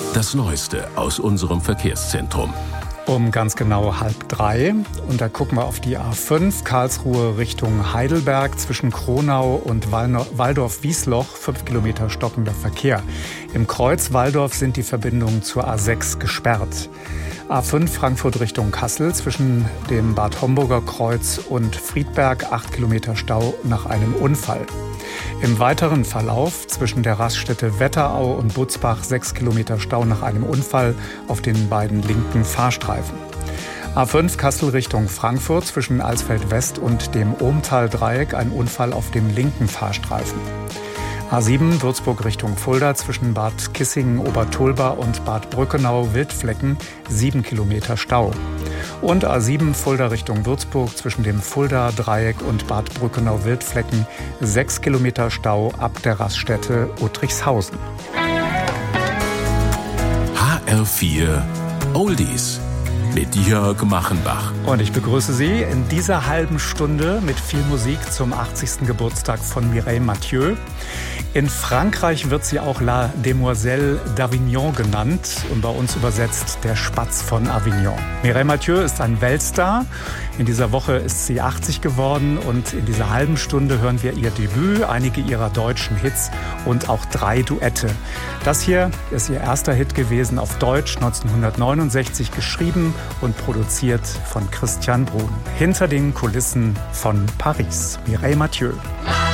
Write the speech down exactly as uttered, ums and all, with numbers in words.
Das Neueste aus unserem Verkehrszentrum. Um ganz genau halb drei. Und da gucken wir auf die A fünf, Karlsruhe Richtung Heidelberg, zwischen Kronau und Waldorf-Wiesloch, fünf Kilometer stockender Verkehr. Im Kreuz Walldorf sind die Verbindungen zur A sechs gesperrt. A fünf Frankfurt Richtung Kassel, zwischen dem Bad Homburger Kreuz und Friedberg, acht Kilometer Stau nach einem Unfall. Im weiteren Verlauf zwischen der Raststätte Wetterau und Butzbach sechs Kilometer Stau nach einem Unfall auf den beiden linken Fahrstreifen. A fünf Kassel Richtung Frankfurt, zwischen Alsfeld West und dem Ohmtal-Dreieck ein Unfall auf dem linken Fahrstreifen. A sieben Würzburg Richtung Fulda, zwischen Bad Kissingen-Obertulba und Bad Brückenau-Wildflecken sieben Kilometer Stau. Und A sieben Fulda Richtung Würzburg, zwischen dem Fulda-Dreieck und Bad Brückenau-Wildflecken sechs Kilometer Stau ab der Raststätte Uttrichshausen. H R vier Oldies mit Jörg Machenbach. Und ich begrüße Sie in dieser halben Stunde mit viel Musik zum achtzigsten Geburtstag von Mireille Mathieu. In Frankreich wird sie auch La Demoiselle d'Avignon genannt und bei uns übersetzt der Spatz von Avignon. Mireille Mathieu ist ein Weltstar. In dieser Woche ist sie achtzig geworden und in dieser halben Stunde hören wir ihr Debüt, einige ihrer deutschen Hits und auch drei Duette. Das hier ist ihr erster Hit gewesen auf Deutsch, neunzehnhundertneunundsechzig geschrieben und produziert von Christian Brun. Hinter den Kulissen von Paris. Mireille Mathieu.